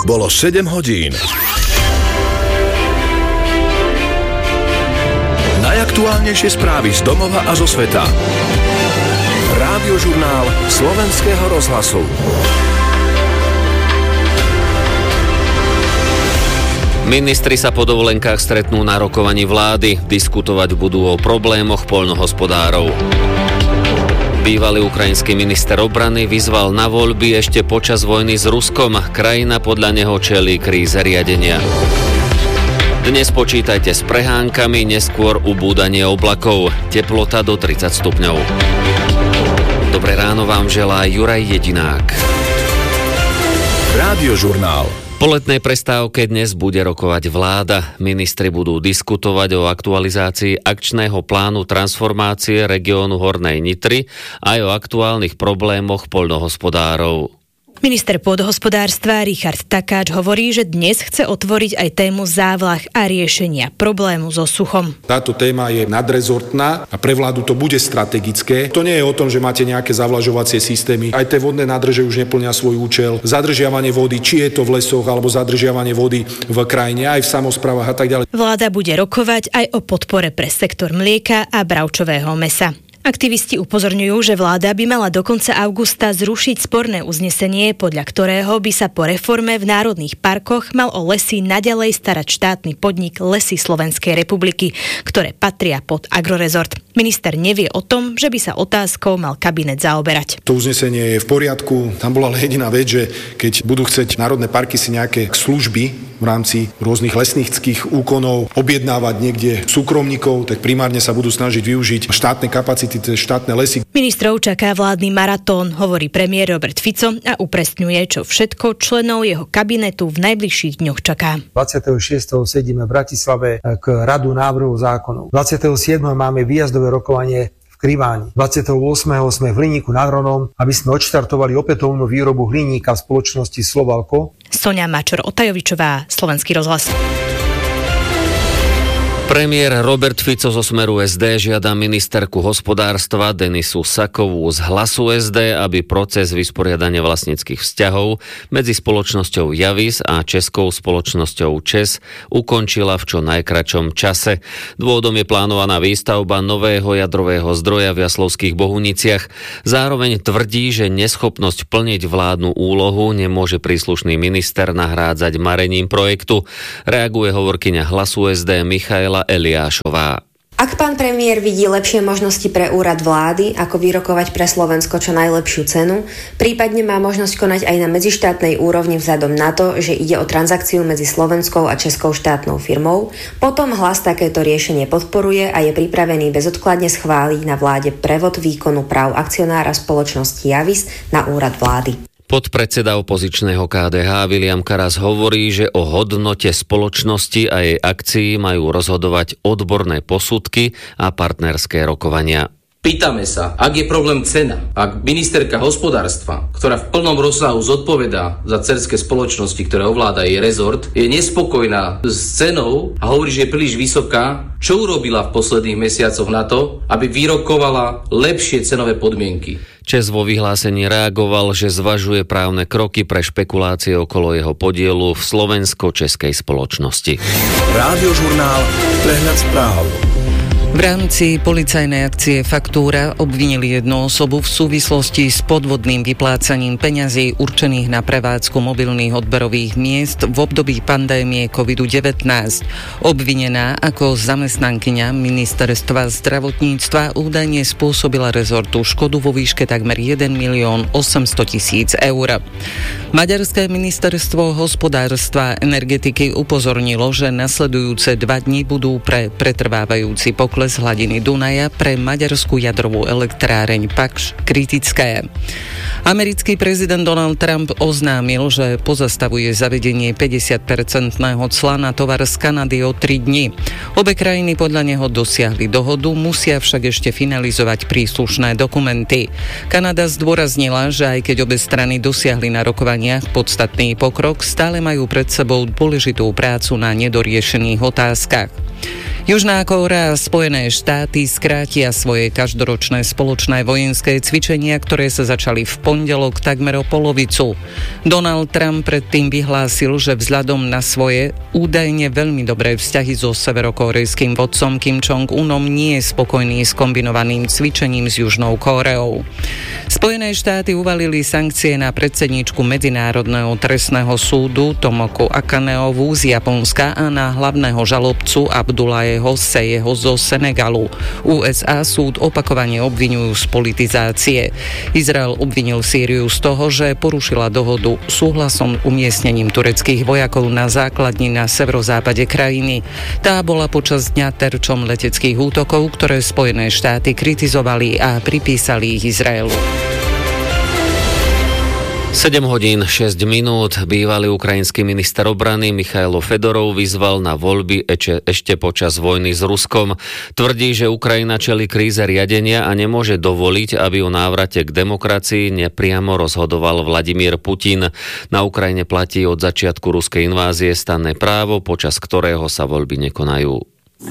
Bolo 7 hodín. Najaktuálnejšie správy z domova a zo sveta. Rádiožurnál Slovenského rozhlasu. Ministri sa po dovolenkách stretnú na rokovaní vlády. Diskutovať budú o problémoch poľnohospodárov. Bývalý ukrajinský minister obrany vyzval na voľby ešte počas vojny s Ruskom. Krajina podľa neho čelí kríze riadenia. Dnes počítajte s prehánkami, neskôr ubúdanie oblakov. Teplota do 30 stupňov. Dobré ráno vám želá Juraj Jedinák. Rádiožurnál. Po letnej prestávke dnes bude rokovať vláda. Ministri budú diskutovať o aktualizácii akčného plánu transformácie regiónu Hornej Nitry aj o aktuálnych problémoch poľnohospodárov. Minister pôdohospodárstva Richard Takáč hovorí, že dnes chce otvoriť aj tému závlah a riešenia problému so suchom. Táto téma je nadrezortná a pre vládu to bude strategické. To nie je o tom, že máte nejaké zavlažovacie systémy. Aj tie vodné nádrže už neplnia svoj účel. Zadržiavanie vody, či je to v lesoch alebo zadržiavanie vody v krajine, aj v samosprávach a tak ďalej. Vláda bude rokovať aj o podpore pre sektor mlieka a bravčového mäsa. Aktivisti upozorňujú, že vláda by mala do konca augusta zrušiť sporné uznesenie, podľa ktorého by sa po reforme v národných parkoch mal o lesy naďalej starať štátny podnik Lesy Slovenskej republiky, ktoré patria pod Agrorezort. Minister nevie o tom, že by sa otázkou mal kabinet zaoberať. To uznesenie je v poriadku. Tam bola ale jediná vec, že keď budú chcieť národné parky si nejaké služby v rámci rôznych lesníckych úkonov objednávať niekde súkromníkov, tak primárne sa budú snažiť využiť štátne kapacity, štátne lesy. Ministrov čaká vládny maratón, hovorí premiér Robert Fico a upresňuje, čo všetko členov jeho kabinetu v najbližších dňoch čaká. 26. sedíme v Bratislave k radu návrhov zákonov. 27. máme výjazdové rokovanie v Kriváni. 28. sme v Hliníku nad Hronom, aby sme odštartovali opätovnú výrobu hliníka v spoločnosti Slovalko. Soňa Mačor-Otajovičová, Slovenský rozhlas. Premiér Robert Fico zo Smeru SD žiada ministerku hospodárstva Denisu Sakovú z Hlasu SD, aby proces vysporiadania vlastníckych vzťahov medzi spoločnosťou Javis a českou spoločnosťou ČEZ ukončila v čo najkračom čase. Dôvodom je plánovaná výstavba nového jadrového zdroja v Jaslovských Bohuniciach. Zároveň tvrdí, že neschopnosť plniť vládnu úlohu nemôže príslušný minister nahrádzať marením projektu. Reaguje hovorkyňa Hlasu SD Michaela Eliášová. Ak pán premiér vidí lepšie možnosti pre úrad vlády, ako vyrokovať pre Slovensko čo najlepšiu cenu, prípadne má možnosť konať aj na medzištátnej úrovni vzhľadom na to, že ide o transakciu medzi slovenskou a českou štátnou firmou, potom Hlas takéto riešenie podporuje a je pripravený bezodkladne schváliť na vláde prevod výkonu práv akcionára spoločnosti Javis na úrad vlády. Podpredseda opozičného KDH Viliam Karas hovorí, že o hodnote spoločnosti a jej akcií majú rozhodovať odborné posudky a partnerské rokovania. Pýtame sa, ak je problém cena, ak ministerka hospodárstva, ktorá v plnom rozsahu zodpovedá za dcerské spoločnosti, ktoré ovláda jej rezort, je nespokojná s cenou a hovorí, že je príliš vysoká, čo urobila v posledných mesiacoch na to, aby vyrokovala lepšie cenové podmienky? ČEZ vo vyhlásení reagoval, že zvažuje právne kroky pre špekulácie okolo jeho podielu v slovensko-českej spoločnosti. Rádiožurnál Prehľad správ. V rámci policajnej akcie Faktúra obvinili jednu osobu v súvislosti s podvodným vyplácaním peňazí určených na prevádzku mobilných odberových miest v období pandémie COVID-19. Obvinená ako zamestnankyňa ministerstva zdravotníctva údajne spôsobila rezortu škodu vo výške takmer 1 800 000 eur. Maďarské ministerstvo hospodárstva a energetiky upozornilo, že nasledujúce 2 dni budú pre pretrvávajúci pokles hladiny Dunaja pre maďarskú jadrovú elektráreň Pakš kritické. Americký prezident Donald Trump oznámil, že pozastavuje zavedenie 50% cla na tovar z Kanady o 3 dni. Obe krajiny podľa neho dosiahli dohodu, musia však ešte finalizovať príslušné dokumenty. Kanada zdôraznila, že aj keď obe strany dosiahli na rokovaniach podstatný pokrok, stále majú pred sebou dôležitú prácu na nedoriešených otázkach. Južná Kórea a Spojené štáty skrátia svoje každoročné spoločné vojenské cvičenia, ktoré sa začali v pondelok takmer o polovicu. Donald Trump predtým vyhlásil, že vzhľadom na svoje údajne veľmi dobré vzťahy so severokórejským vodcom Kim Jong-unom nie je spokojný s kombinovaným cvičením s Južnou Kóreou. Spojené štáty uvalili sankcie na predsedníčku Medzinárodného trestného súdu Tomoku Akaneovú z Japonska a na hlavného žalobcu Abdullaheho Sejeho zo Senegalu. USA súd opakovane obviňujú z politizácie. Izrael obvinil Sýriu z toho, že porušila dohodu súhlasom umiestnením tureckých vojakov na základni na severozápade krajiny. Tá bola počas dňa terčom leteckých útokov, ktoré Spojené štáty kritizovali a pripísali ich Izraelu. 7 hodín 6 minút. Bývalý ukrajinský minister obrany Michailo Fedorov vyzval na voľby ešte počas vojny s Ruskom. Tvrdí, že Ukrajina čelí kríze riadenia a nemôže dovoliť, aby o návrate k demokracii nepriamo rozhodoval Vladimír Putin. Na Ukrajine platí od začiatku ruskej invázie stanné právo, počas ktorého sa voľby nekonajú.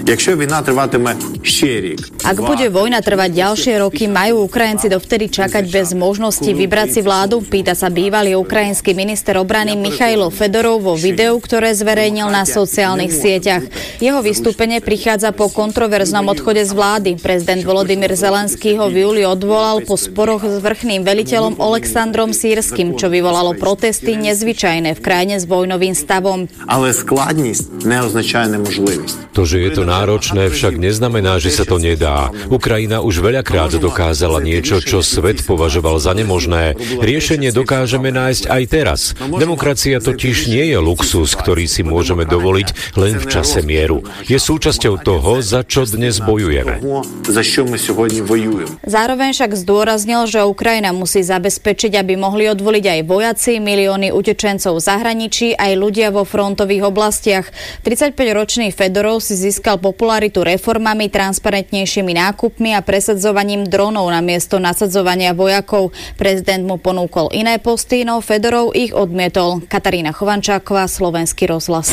Ak bude vojna trvať ďalšie roky, majú Ukrajinci dovtedy čakať bez možnosti vybrať si vládu? Pýta sa bývalý ukrajinský minister obrany Michailo Fedorov vo videu, ktoré zverejnil na sociálnych sieťach. Jeho vystúpenie prichádza po kontroverznom odchode z vlády. Prezident Volodymyr Zelenský ho v júli odvolal po sporoch s vrchným veliteľom Oleksandrom Sýrskym, čo vyvolalo protesty nezvyčajné v krajine s vojnovým stavom. Ale skladnosť neoznačuje nemožlivosť. To, že je to náročné, však neznamená, že sa to nedá. Ukrajina už veľakrát dokázala niečo, čo svet považoval za nemožné. Riešenie dokážeme nájsť aj teraz. Demokracia totiž nie je luxus, ktorý si môžeme dovoliť len v čase mieru. Je súčasťou toho, za čo dnes bojujeme. Zároveň však zdôraznil, že Ukrajina musí zabezpečiť, aby mohli odvoliť aj vojaci, milióny utečencov v zahraničí, aj ľudia vo frontových oblastiach. 35-ročný Fedorov si získal popularitu reformami, transparentnejšími nákupmi a presadzovaním dronov namiesto nasadzovania vojakov. Prezident mu ponúkol iné posty, no Fedorov ich odmietol. Katarína Chovančáková, Slovenský rozhlas.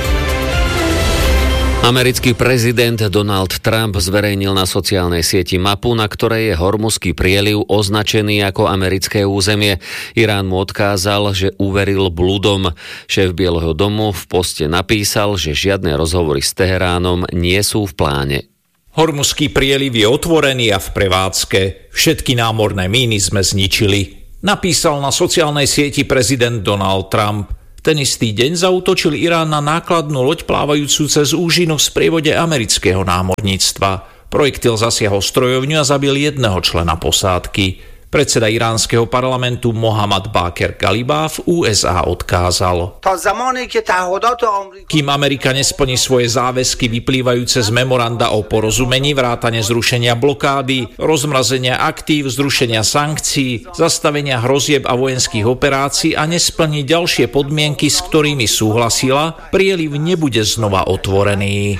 Americký prezident Donald Trump zverejnil na sociálnej sieti mapu, na ktorej je Hormuzský prieliv označený ako americké územie. Irán mu odkázal, že uveril bludom. Šéf Bieleho domu v poste napísal, že žiadne rozhovory s Teheránom nie sú v pláne. Hormuzský prieliv je otvorený a v prevádzke. Všetky námorné míny sme zničili. Napísal na sociálnej sieti prezident Donald Trump. Ten istý deň zaútočil Irán na nákladnú loď plávajúcu cez úžinu v sprievode amerického námorníctva. Projektil zasiahol strojovňu a zabil jedného člena posádky. Predseda iránskeho parlamentu Mohammad Baqir Galibaf v USA odkázal: Kým Amerika nesplní svoje záväzky vyplývajúce z memoranda o porozumení vrátane zrušenia blokády, rozmrazenia aktív, zrušenia sankcií, zastavenia hrozieb a vojenských operácií a nesplní ďalšie podmienky, s ktorými súhlasila, prieliv nebude znova otvorený.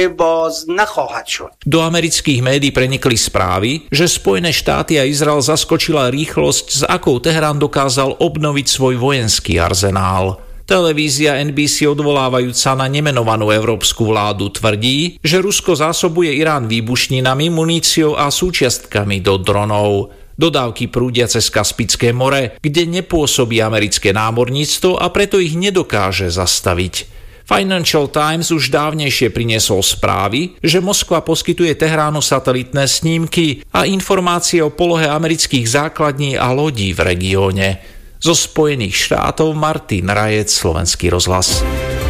Do amerických médií prenikli správy, že Spojené štáty a Izrael zaskočila rýchlosť, s akou Teherán dokázal obnoviť svoj vojenský arzenál. Televízia NBC, odvolávajúca na nemenovanú európsku vládu, tvrdí, že Rusko zásobuje Irán výbušninami, muníciou a súčiastkami do dronov. Dodávky prúdia cez Kaspické more, kde nepôsobí americké námorníctvo a preto ich nedokáže zastaviť. Financial Times už dávnejšie priniesol správy, že Moskva poskytuje Tehránu satelitné snímky a informácie o polohe amerických základní a lodí v regióne. Zo Spojených štátov Martin Rajec, Slovenský rozhlas.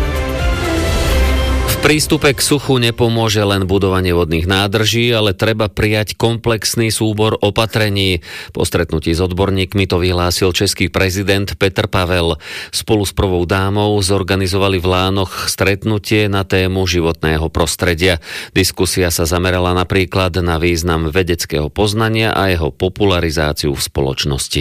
V prístupe k suchu nepomôže len budovanie vodných nádrží, ale treba prijať komplexný súbor opatrení. Po stretnutí s odborníkmi to vyhlásil český prezident Petr Pavel. Spolu s prvou dámou zorganizovali v Lánoch stretnutie na tému životného prostredia. Diskusia sa zamerala napríklad na význam vedeckého poznania a jeho popularizáciu v spoločnosti.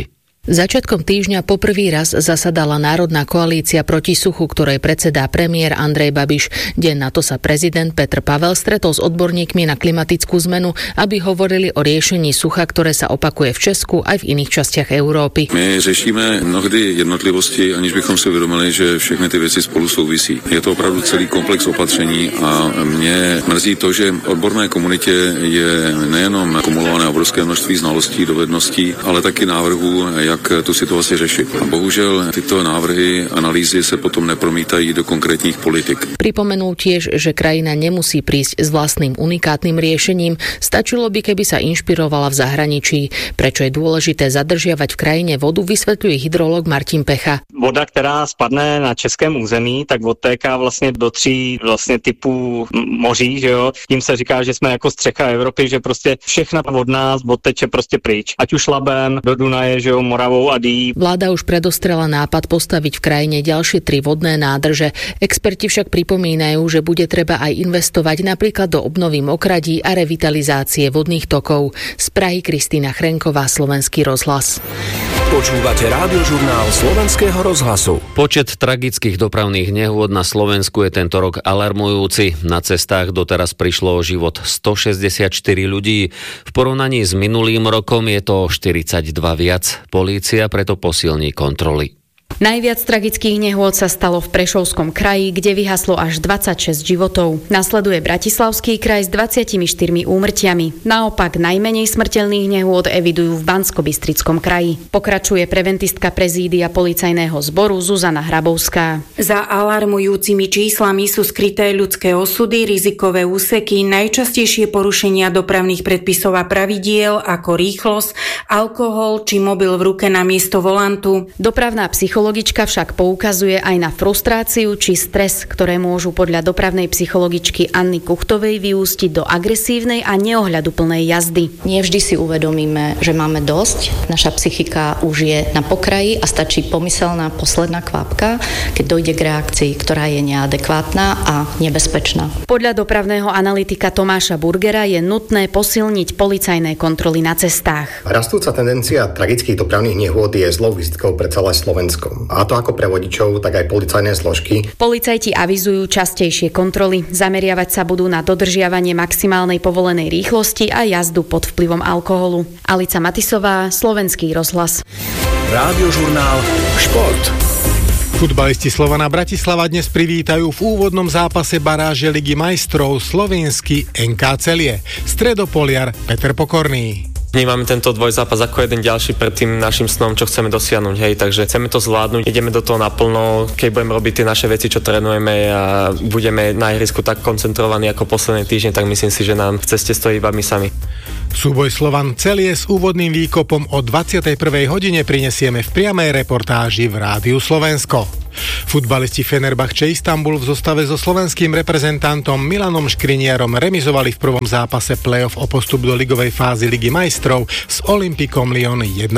Začiatkom týždňa poprvý raz zasadala Národná koalícia proti suchu, ktorej predsedá premiér Andrej Babiš. Deň na to sa prezident Petr Pavel stretol s odborníkmi na klimatickú zmenu, aby hovorili o riešení sucha, ktoré sa opakuje v Česku aj v iných častiach Európy. My řešíme mnohdy jednotlivosti, aniž bychom si uvědomili, že všechny ty věci spolu souvisí. Je to opravdu celý komplex opatření a mě mrzí to, že odborné komunitě je nejenom kumulované obrovské množství znalostí, dovedností, ale taky návrhů, jak tu situaci řešit. A bohužel tyto návrhy, analýzy se potom nepromítají do konkrétních politik. Pripomenul tiež, že krajina nemusí prísť s vlastným unikátnym riešením, stačilo by, keby sa inšpirovala v zahraničí. Prečo je dôležité zadržiavať v krajine vodu, vysvetľuje hydrolog Martin Pecha. Voda, která spadne na českém území, tak odtéká vlastně do 3 typů moří, že jo. Tím se říká, že jsme jako střecha Evropy, že prostě všechna od nás odteče prostě pryč. Ať už Labem, do Dunaje, že jo, Moravou a Dý. Vláda už predostrela nápad postaviť v krajine ďalšie 3 vodné nádrže. Experti však pripomínajú, že bude treba aj investovať napríklad do obnovy mokradí a revitalizácie vodných tokov. Z Prahy Kristýna Chrenková, Slovenský rozhlas. Počúvate Rádiožurnál Slovenského rozhlasu. Počet tragických dopravných nehôd na Slovensku je tento rok alarmujúci. Na cestách doteraz prišlo o život 164 ľudí. V porovnaní s minulým rokom je to 42 viac. Polícia preto posilní kontroly. Najviac tragických nehôd sa stalo v Prešovskom kraji, kde vyhaslo až 26 životov. Nasleduje Bratislavský kraj s 24 úmrtiami. Naopak najmenej smrteľných nehôd evidujú v Banskobystrickom kraji. Pokračuje preventistka prezídia policajného zboru Zuzana Hrabovská. Za alarmujúcimi číslami sú skryté ľudské osudy, rizikové úseky, najčastejšie porušenia dopravných predpisov a pravidiel ako rýchlosť, alkohol či mobil v ruke namiesto volantu. Dopravná psychologička však poukazuje aj na frustráciu či stres, ktoré môžu podľa dopravnej psychologičky Anny Kuchtovej vyústiť do agresívnej a neohľaduplnej jazdy. Nie vždy si uvedomíme, že máme dosť. Naša psychika už je na pokraji a stačí pomyselná posledná kvapka, keď dojde k reakcii, ktorá je neadekvátna a nebezpečná. Podľa dopravného analytika Tomáša Burgera je nutné posilniť policajné kontroly na cestách. Rastúca tendencia tragických dopravných nehôd je zlou vizitkou pre celé Slovensko. A to ako pre vodičov, tak aj policajné zložky. Policajti avizujú častejšie kontroly. Zameriavať sa budú na dodržiavanie maximálnej povolenej rýchlosti a jazdu pod vplyvom alkoholu. Alica Matisová, Slovenský rozhlas. Rádiožurnál Šport. Futbalisti Slovana Bratislava dnes privítajú v úvodnom zápase baráže Ligy majstrov slovenský NK Celie. Stredopoliar Peter Pokorný. Vnímame tento dvojzápas ako jeden ďalší pred tým našim snom, čo chceme dosiahnuť, hej, takže chceme to zvládnuť, ideme do toho naplno, keď budeme robiť tie naše veci, čo trénujeme a budeme na ihrisku tak koncentrovaní ako posledné týždne, tak myslím si, že nám v ceste stojí iba my sami. Súboj Slovan Celie s úvodným výkopom o 21. hodine prinesieme v priamej reportáži v Rádiu Slovensko. Futbalisti Fenerbahče Istanbul v zostave so slovenským reprezentantom Milanom Škriniarom remizovali v prvom zápase play-off o postup do ligovej fázy Ligy majstrov s Olympikom Lyon 1-1.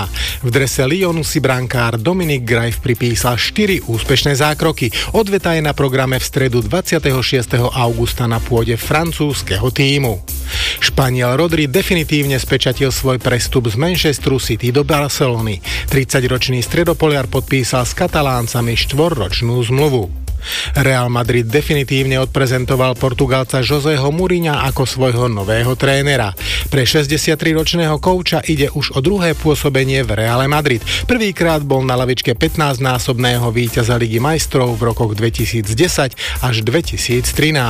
V drese Lyonu si brankár Dominik Grajf pripísal 4 úspešné zákroky. Odveta je na programe v stredu 26. augusta na pôde francúzskeho tímu. Španiel Rodri definitívne spečatil svoj prestup z Manchesteru City do Barcelony. 30-ročný stredopoliar podpísal s Kataláncami 4-ročnú zmluvu. Real Madrid definitívne odprezentoval Portugalca Joseho Mourinha ako svojho nového trénera. Pre 63-ročného kouča ide už o druhé pôsobenie v Reále Madrid. Prvýkrát bol na lavičke 15-násobného víťaza Ligy majstrov v rokoch 2010 až 2013.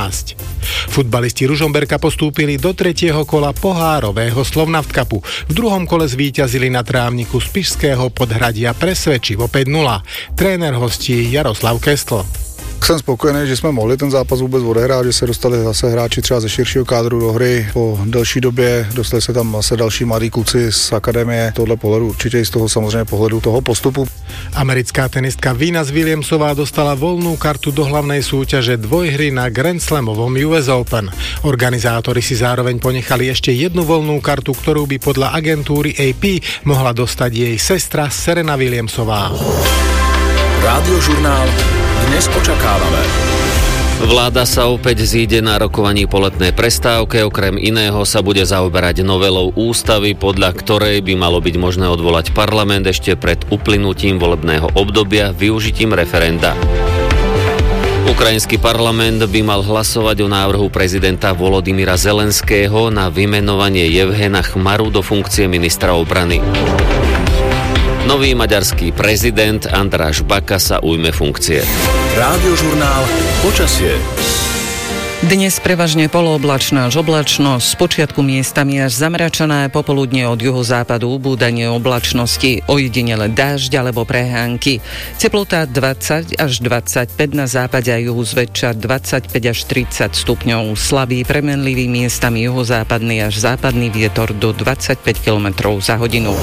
Futbalisti Ružomberka postúpili do 3. kola pohárového Slovnaft Cupu. V druhom kole zvíťazili na trávniku Spišského Podhradia presvedčivo 5-0. Tréner hostí Jaroslav Kestl. Jsem spokojený, že jsme mohli ten zápas vůbec odehrát, že se dostali zase hráči třeba ze širšího kádru do hry. Po delší době dostali se tam zase další mladí kluci z akademie. Tohle pohledu určitě i z toho samozřejmě pohledu toho postupu. Americká tenistka Venus Williamsová dostala voľnú kartu do hlavnej súťaže dvojhry na Grand Slamovom US Open. Organizátori si zároveň ponechali ešte jednu voľnú kartu, ktorú by podľa agentúry AP mohla dostať jej sestra Serena Williamsová. Rádiožurnál Dnes očakávame. Vláda sa opäť zíde na rokovaní po letnej prestávke. Okrem iného sa bude zaoberať novelou ústavy, podľa ktorej by malo byť možné odvolať parlament ešte pred uplynutím volebného obdobia využitím referenda. Ukrajinský parlament by mal hlasovať o návrhu prezidenta Volodymyra Zelenského na vymenovanie Jevhena Chmaru do funkcie ministra obrany. Nový maďarský prezident András Baka sa ujme funkcie. Rádiožurnál Počasie. Dnes prevažne polooblačná až oblačnosť, spočiatku miestami až zamračené, popoludne od juhozápadu ubúdanie oblačnosti, ojedinele dážď alebo prehánky. Teplota 20 až 25, na západe a juhu zväčša 25 až 30 stupňov. Slabý, premenlivý, miestami juhozápadný až západný vietor do 25 km za hodinu.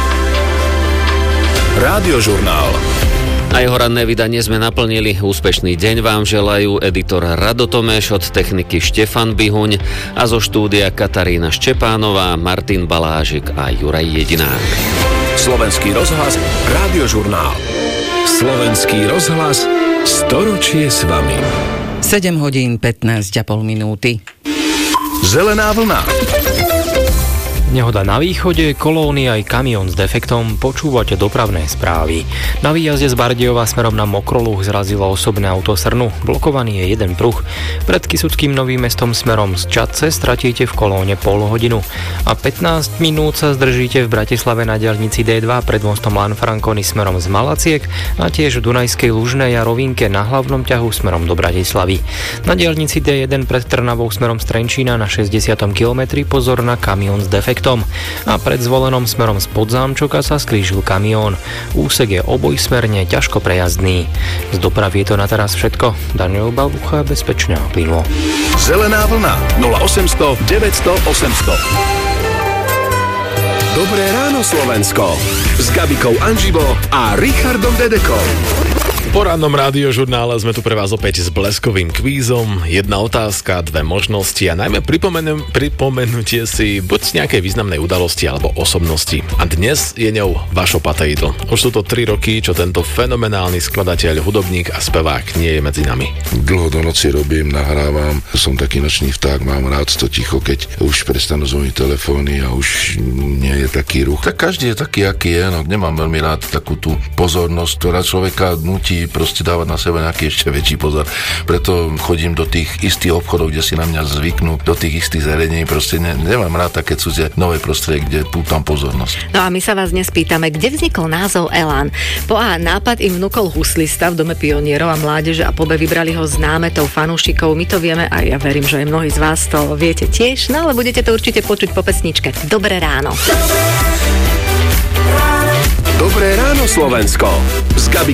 Rádiožurnál. Aj jeho ranné vydanie sme naplnili. Úspešný deň vám želajú editor Rado Tomeš, od techniky Štefan Bihuň a zo štúdia Katarína Ščepánová, Martin Balážik a Juraj Jedinák. Slovenský rozhlas, Rádiožurnál. Slovenský rozhlas, storočie s vami. 7 hodín 15,5 minúty. Zelená vlna. Nehoda na východe, kolóny aj kamión s defektom, počúvate dopravné správy. Na výjazde z Bardejova smerom na Mokroluh zrazilo osobné auto Srnu, blokovaný je jeden pruh. Pred Kysuckým Novým Mestom smerom z Čadce stratíte v kolóne pol hodinu a 15 minút sa zdržíte v Bratislave na diaľnici D2 pred mostom Lanfranconi smerom z Malaciek a tiež v Dunajskej Lužnej a Rovinke na hlavnom ťahu smerom do Bratislavy. Na diaľnici D1 pred Trnavou smerom z Trenčína na 60. kilometri pozor na kamión s defektom. A pred Zvolenom smerom z Podzámčoka sa skrížil kamión. Úsek je obojsmerne ťažko prejazdný. Z dopravy je to na teraz všetko. Daniel Balbucha, bezpečne a plynulo. Zelená vlna 0800 900 800. Dobré ráno Slovensko s Gabikou Anžibo a Richardom Dedekom. Po rannom rádiožurnále sme tu pre vás opäť s bleskovým kvízom. Jedna otázka, dve možnosti a najmä pripomenutie si buď z nejakej významnej udalosti alebo osobnosti. A dnes je ňou Vašo Patejdl. Už sú to 3 roky, čo tento fenomenálny skladateľ, hudobník a spevák nie je medzi nami. Dlho do noci robím, nahrávam, som taký nočný vták, mám rád to ticho, keď už prestanú zvoniť telefóny a už nie je taký ruch. Tak každý je taký, aký je, no nemám veľmi rád takú tú pozornosť, ktorá človeka nutí proste dávať na seba nejaký ešte väčší pozor. Preto chodím do tých istých obchodov, kde si na mňa zvyknú, do tých istých zariadení, proste nemám rád také cudzie nové prostredie, kde pútam pozornosť. No a my sa vás dnes pýtame, kde vznikol názov Elán. Po A nápad im vnúkol huslista v Dome pionierov a mládeže a po B vybrali ho známetou fanúšikov. My to vieme a ja verím, že aj mnohí z vás to viete tiež, no ale budete to určite počuť po pesničke. Dobré ráno. Dobré ráno Slovensko s Gabi